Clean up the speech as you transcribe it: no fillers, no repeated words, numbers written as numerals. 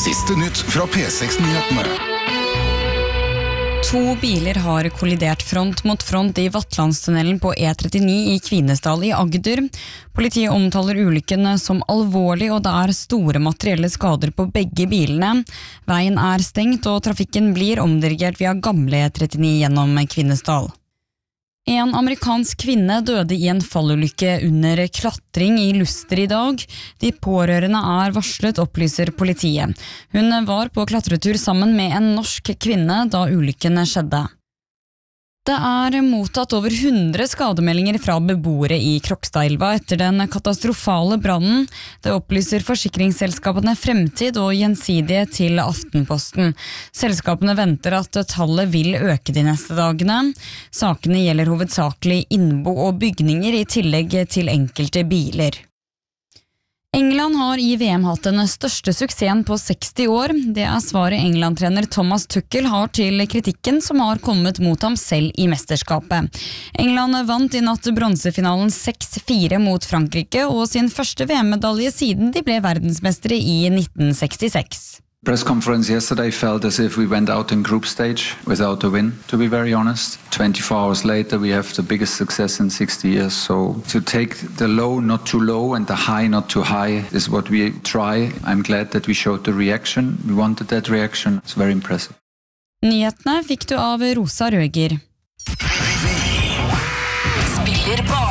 Siste nytt fra P6-nyhetene. 2 biler har kollidert front mot front i Vatlandstunnelen på E39 i Kvinesdal i Agder. Politiet omtaler ulykken som alvorlig, og det er store materielle skader på begge bilene. Veien er stengt, og trafikken blir omdirigert via gamle E39 gjennom Kvinesdal. En amerikansk kvinne døde i en fallulykke under klatring i Luster i dag. De pårørende er varslet, opplyser politiet. Hun var på klatretur sammen med en norsk kvinne da ulykken skjedde. Det er mottatt over 100 skademeldinger fra beboere i Krokstadelva etter den katastrofale brannen. Det opplyser forsikringsselskapene Fremtid og Gjensidige til Aftenposten. Selskapene venter at tallet vil øke de neste dagene. Sakene gjelder hovedsakelig innbo og bygninger i tillegg til enkelte biler. England har i VM hatt den største suksessen på 60 år. Det er svaret England-trener Thomas Tuchel har til kritikken som har kommet mot ham selv i mesterskapet. England vant i natt bronsefinalen 6-4 mot Frankrike og sin første VM-medalje siden de ble verdensmestere i 1966. Press conference yesterday felt as if we went out in group stage without a win, to be very honest. 24 hours later we have the biggest success in 60 years, so to take the low not too low and the high not too high is what we try. I'm glad that we showed the reaction. We wanted that reaction. It's very impressive. Nyhetene fikk du av Rosa Røger.